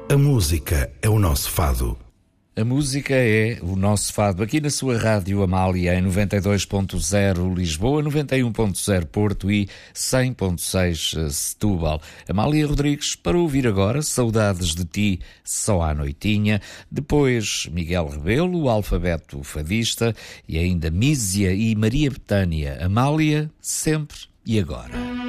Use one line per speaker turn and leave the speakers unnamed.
A música é o nosso fado.
A música é o nosso fado, aqui na sua rádio Amália, em 92.0 Lisboa, 91.0 Porto e 100.6 Setúbal. Amália Rodrigues, para ouvir agora Saudades de Ti, Só à Noitinha, depois Miguel Rebelo, o Alfabeto Fadista, e ainda Mísia e Maria Bethânia. Amália, sempre e agora.